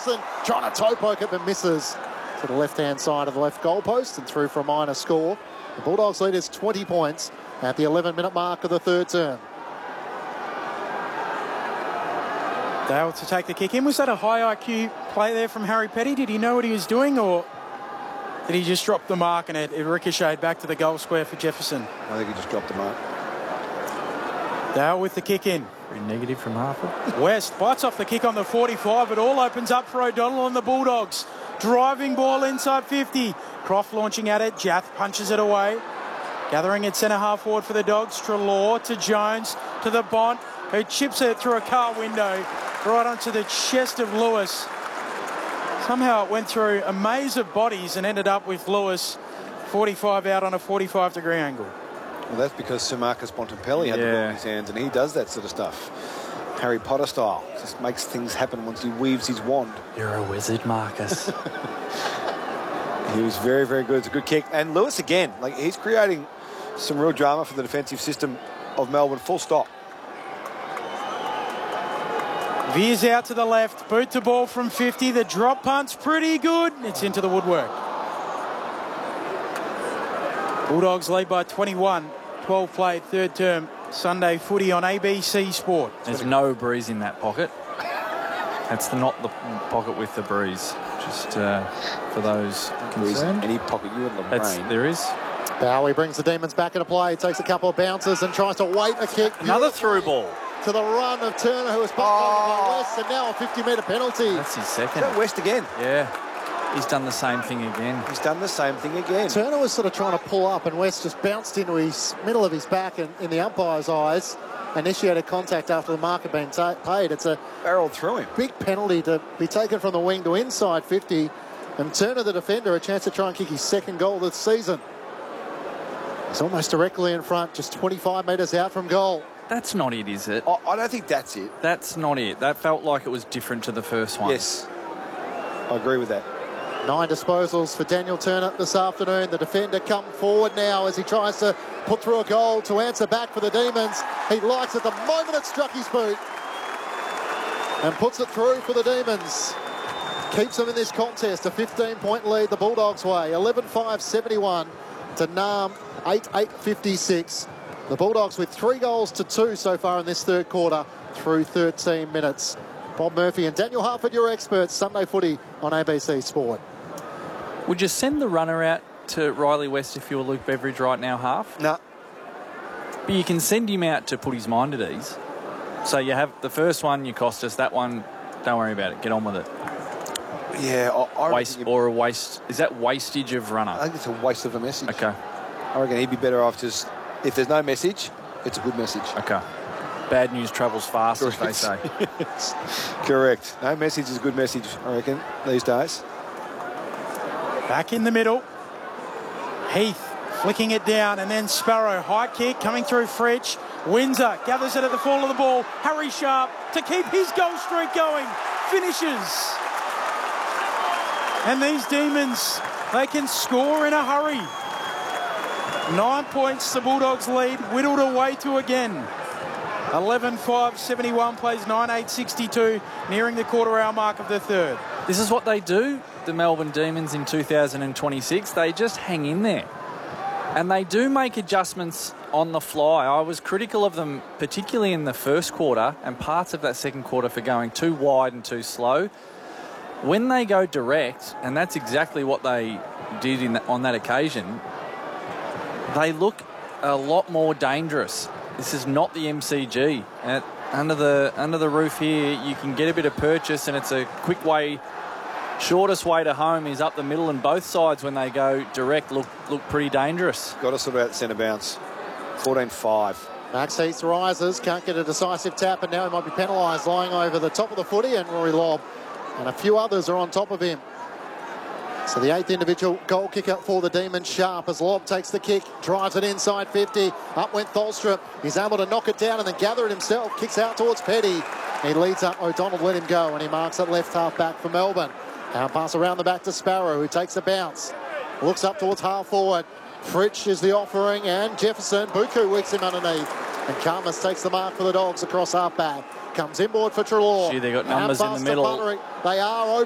Jefferson trying to toe poke it, but misses to the left-hand side of the left goalpost and through for a minor score. The Bulldogs lead is 20 points at the 11-minute mark of the third term. Dale to take the kick in. Was that a high IQ play there from Harry Petty? Did he know what he was doing, or did he just drop the mark and it ricocheted back to the goal square for Jefferson? I think he just dropped the mark. Dale with the kick in. Very negative from Harper. West bites off the kick on the 45. It all opens up for O'Donnell and the Bulldogs. Driving ball inside 50. Croft launching at it. Jath punches it away. Gathering at centre half forward for the Dogs. Treloar to Jones to the Bont, who chips it through a car window right onto the chest of Lewis. Somehow it went through a maze of bodies and ended up with Lewis 45 out on a 45-degree angle. Well, that's because Sir Marcus Bontempelli had the ball in his hands, and he does that sort of stuff. Harry Potter style. Just makes things happen once he weaves his wand. You're a wizard, Marcus. He was very, very good. It's a good kick. And Lewis again, like, he's creating some real drama for the defensive system of Melbourne, full stop. Veers out to the left, boot to ball from 50. The drop punt's pretty good. It's into the woodwork. Bulldogs lead by 21. 12 played, third term. Sunday footy on ABC Sport. There's no breeze in that pocket. That's not the pocket with the breeze. Just for those concerned. Any pocket you in the brain. There is. Bowie brings the Demons back into play, takes a couple of bounces and tries to wait a kick. Another through ball. To the run of Turner, who was pushed by West, and now a 50-metre penalty. That's his second. Is that West again? Yeah. He's done the same thing again. He's done the same thing again. Turner was sort of trying to pull up, and West just bounced into his middle of his back and in the umpire's eyes. Initiated contact after the mark had been paid. It's a barreled through him. Big penalty to be taken from the wing to inside 50. And Turner, the defender, a chance to try and kick his second goal this season. He's almost directly in front, just 25 metres out from goal. That's not it, is it? I don't think that's it. That's not it. That felt like it was different to the first one. Yes. I agree with that. 9 disposals for Daniel Turner this afternoon. The defender come forward now as he tries to put through a goal to answer back for the Demons. He likes it the moment it struck his boot and puts it through for the Demons. Keeps them in this contest. A 15-point lead the Bulldogs way. 11-5-71 to Nam 8-8-56. The Bulldogs with 3 goals to 2 so far in this third quarter through 13 minutes. Bob Murphy and Daniel Harford, your experts. Sunday footy on ABC Sport. Would you send the runner out to Riley West if you were Luke Beveridge right now, Half? No. But you can send him out to put his mind at ease. So you have the first one, you cost us. That one, don't worry about it. Get on with it. Yeah, I waste or a waste. Is that wastage of runner? I think it's a waste of a message. Okay. I reckon he'd be better off just, if there's no message, it's a good message. Okay. Bad news travels fast, as they say. Correct. No message is a good message, I reckon, these days. Back in the middle. Heath flicking it down, and then Sparrow. High kick coming through Fritsch. Windsor gathers it at the fall of the ball. Harry Sharp to keep his goal streak going. Finishes. And these Demons, they can score in a hurry. 9 points the Bulldogs lead, whittled away to again. 11-5-71 plays 9-8-62, nearing the quarter-hour mark of the third. This is what they do, the Melbourne Demons in 2026. They just hang in there. And they do make adjustments on the fly. I was critical of them, particularly in the first quarter and parts of that second quarter, for going too wide and too slow. When they go direct, and that's exactly what they did on that occasion, they look a lot more dangerous. This is not the MCG. Under the roof here, you can get a bit of purchase, and it's a quick way. Shortest way to home is up the middle, and both sides, when they go direct, look pretty dangerous. Got to sort out centre bounce. 14-5. Max Heath rises, can't get a decisive tap, and now he might be penalised, lying over the top of the footy, and Rory Lobb and a few others are on top of him. So the 8th individual goal kick out for the Demons. Sharp as Lobb takes the kick, drives it inside 50. Up went Tholstrup. He's able to knock it down and then gather it himself. Kicks out towards Petty. He leads up. O'Donnell let him go, and he marks at left half back for Melbourne. Now pass around the back to Sparrow, who takes a bounce. Looks up towards half forward. Fritsch is the offering, and Jefferson. Buku weaks him underneath. And Karmas takes the mark for the Dogs across half back. Comes inboard for Treloar. Gee, they got numbers in the middle. They are open.